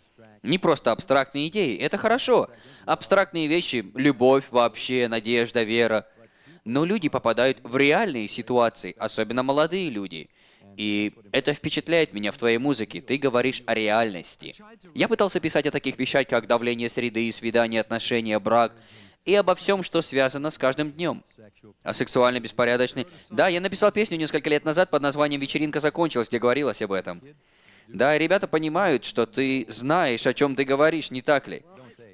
Не просто абстрактные идеи, это хорошо. Абстрактные вещи, любовь вообще, надежда, вера. Но люди попадают в реальные ситуации, особенно молодые люди. И это впечатляет меня в твоей музыке. Ты говоришь о реальности. Я пытался писать о таких вещах, как давление среды, свидания, отношения, брак, и обо всем, что связано с каждым днем. О сексуально беспорядочной... Да, я написал песню несколько лет назад под названием «Вечеринка закончилась», где говорилось об этом. Да, и ребята понимают, что ты знаешь, о чем ты говоришь, не так ли?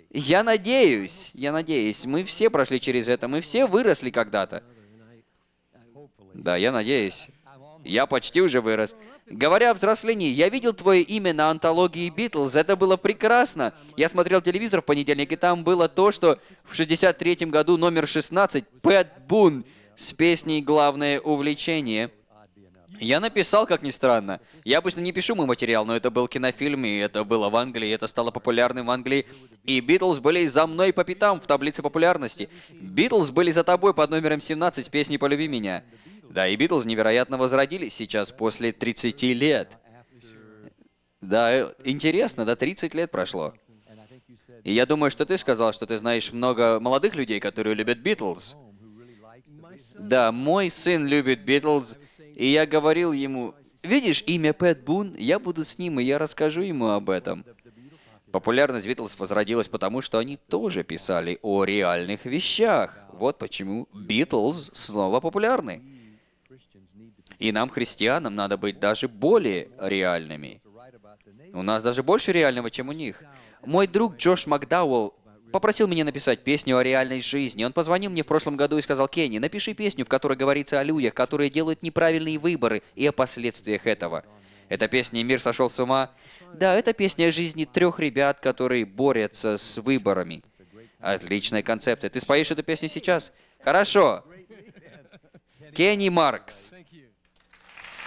Я надеюсь, мы все прошли через это, мы все выросли когда-то. Да, я надеюсь. Я почти уже вырос. Говоря о взрослении, я видел твое имя на антологии Битлз, это было прекрасно. Я смотрел телевизор в понедельник, и там было то, что в 63-м году номер 16, Пэт Бун, с песней «Главное увлечение». Я написал, как ни странно. Я обычно не пишу мой материал, но это был кинофильм, и это было в Англии, это стало популярным в Англии. И Битлз были за мной по пятам в таблице популярности. Битлз были за тобой под номером 17 песни «Полюби меня». Да, и Битлз невероятно возродились сейчас после 30 лет. Да, интересно, да, 30 лет прошло. И я думаю, что ты сказал, что ты знаешь много молодых людей, которые любят Битлз. Да, мой сын любит Битлз, и я говорил ему, видишь имя Пэт Бун, я буду с ним, и я расскажу ему об этом. Популярность Битлз возродилась потому, что они тоже писали о реальных вещах. Вот почему Битлз снова популярны. И нам, христианам, надо быть даже более реальными. У нас даже больше реального, чем у них. Мой друг Джош Макдауэлл попросил меня написать песню о реальной жизни. Он позвонил мне в прошлом году и сказал: «Кенни, напиши песню, в которой говорится о людях, которые делают неправильные выборы, и о последствиях этого». Эта песня «Мир сошел с ума». Да, это песня о жизни 3 ребят, которые борются с выборами. Отличная концепция. Ты споешь эту песню сейчас? Хорошо. Кенни Маркс.